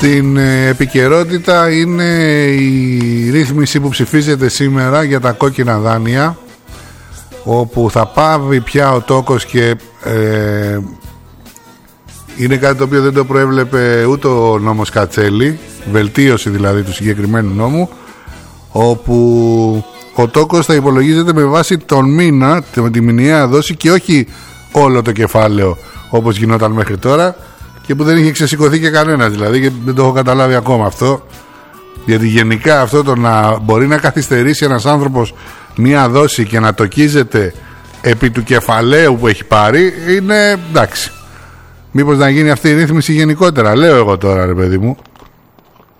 στην επικαιρότητα είναι η ρύθμιση που ψηφίζεται σήμερα για τα κόκκινα δάνεια, όπου θα πάβει πια ο τόκος και είναι κάτι το οποίο δεν το προέβλεπε ούτε ο νόμος Κατσέλη, βελτίωση δηλαδή του συγκεκριμένου νόμου, όπου ο τόκος θα υπολογίζεται με βάση τον μήνα, με τη μηνιαία δόση και όχι όλο το κεφάλαιο όπως γινόταν μέχρι τώρα και που δεν είχε ξεσηκωθεί και κανένας δηλαδή, και δεν το έχω καταλάβει ακόμα αυτό, γιατί γενικά αυτό το να μπορεί να καθυστερήσει ένας άνθρωπος μία δόση και να τοκίζεται επί του κεφαλαίου που έχει πάρει είναι εντάξει. Μήπως να γίνει αυτή η ρύθμιση γενικότερα, λέω εγώ τώρα, ρε παιδί μου.